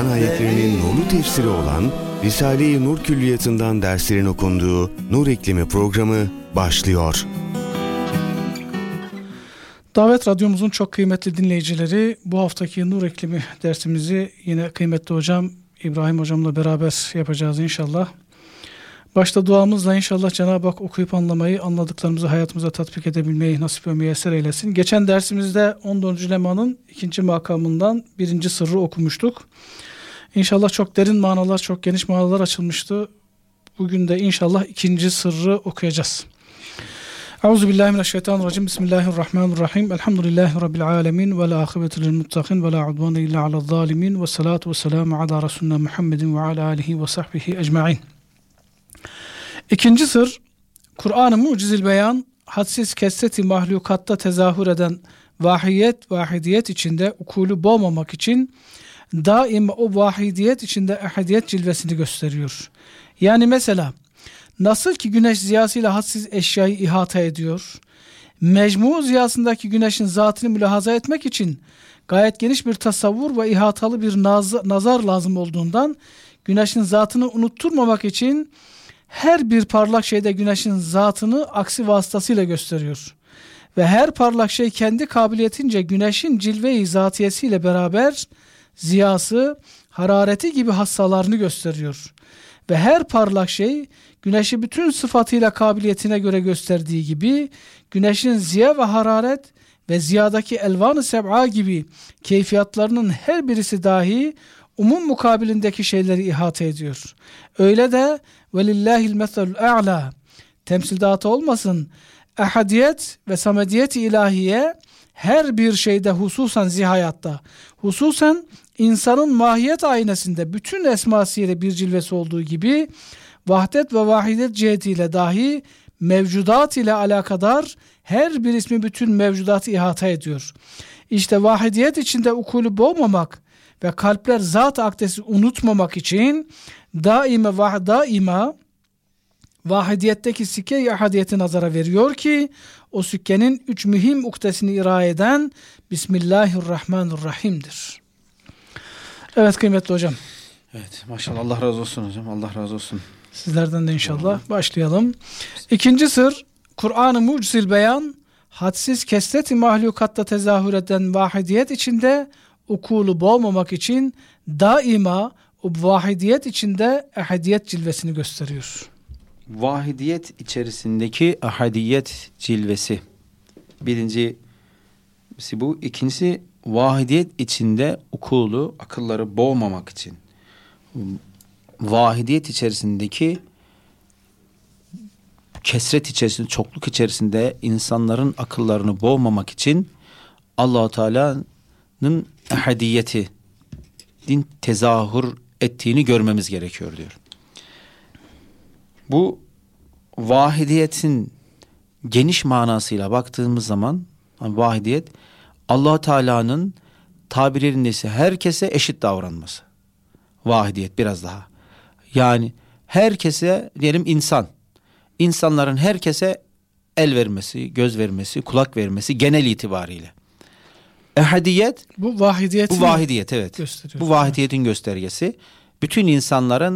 Kur'an ayetlerinin nurlu tefsiri olan Risale-i Nur Külliyatı'ndan derslerin okunduğu Nur İklimi programı başlıyor. Davet Radyomuzun çok kıymetli dinleyicileri, bu haftaki Nur İklimi dersimizi yine kıymetli hocam İbrahim hocamla beraber yapacağız inşallah. Başta duamızla inşallah Cenab-ı Hak okuyup anlamayı, anladıklarımızı hayatımıza tatbik edebilmeyi nasip ve müyesser eylesin. Geçen dersimizde 14. lemanın 2. makamından 1. sırrı okumuştuk. İnşallah çok derin manalar, çok geniş manalar açılmıştı. Bugün de inşallah 2. sırrı okuyacağız. Euzubillahimineşşeytanirracim. Bismillahirrahmanirrahim. Elhamdülillahi Rabbil alemin. Ve la akıbetu lil muttakin. Ve la udvane illa alel zalimin. Ve salatu ve selamu ala Resulina Muhammedin ve ala alihi ve sahbihi ecma'in. 2. sır, Kur'an-ı Mucizil Beyan, hadsiz kesreti mahlukatta tezahür eden vahidiyet içinde ukulü boğmamak için daima o vahidiyet içinde ehadiyet cilvesini gösteriyor. Yani mesela nasıl ki güneş ziyasıyla hadsiz eşyayı ihata ediyor, mecmu ziyasındaki güneşin zatını mülahaza etmek için gayet geniş bir tasavvur ve ihatalı bir nazar lazım olduğundan güneşin zatını unutturmamak için her bir parlak şeyde güneşin zatını aksi vasıtasıyla gösteriyor. Ve her parlak şey kendi kabiliyetince güneşin cilve-i zatiyesiyle beraber ziyası, harareti gibi hassalarını gösteriyor. Ve her parlak şey güneşi bütün sıfatıyla kabiliyetine göre gösterdiği gibi güneşin ziya ve hararet ve ziyadaki elvan-ı seb'a gibi keyfiyatlarının her birisi dahi umum mukabilindeki şeyleri ihate ediyor. Öyle de velillahil meselul a'la, temsildatı olmasın, ehadiyet ve samediyet-i ilahiye her bir şeyde, hususan zihayatta, hususen insanın mahiyet aynesinde bütün esmasıyla bir cilvesi olduğu gibi vahdet ve vahidet cihetiyle dahi mevcudat ile alakadar her bir ismi bütün mevcudatı ihata ediyor. İşte vahidiyet içinde ukulü boğmamak ve kalpler zat akdesi unutmamak için daima vahidiyetteki sikke-i ahadiyeti nazara veriyor ki o sükkenin 3 mühim uktesini ira eden Bismillahirrahmanirrahim'dir. Evet kıymetli hocam. Evet, maşallah, Allah razı olsun hocam, Allah razı olsun. Sizlerden de inşallah. Başlayalım. 2. sır, Kur'an-ı Mucizil Beyan, hadsiz kesret-i mahlukatta tezahür eden vahidiyet içinde ukulu boğmamak için daima o vahidiyet içinde ehadiyet cilvesini gösteriyor. Vahidiyet içerisindeki ahadiyet cilvesi. Birincisi bu. İkincisi vahidiyet içinde ukulu, akılları boğmamak için. Vahidiyet içerisindeki kesret içerisinde, çokluk içerisinde insanların akıllarını boğmamak için Allah-u Teala'nın ehadiyeti din tezahür ettiğini görmemiz gerekiyor diyor. Bu vahidiyetin geniş manasıyla baktığımız zaman vahidiyet Allah Teala'nın tabirlerindeyse herkese eşit davranması. Vahidiyet biraz daha. Yani herkese diyelim insanların herkese el vermesi, göz vermesi, kulak vermesi genel itibariyle. Ehadiyet bu vahidiyet evet. Bu vahidiyetin göstergesi. Bütün insanların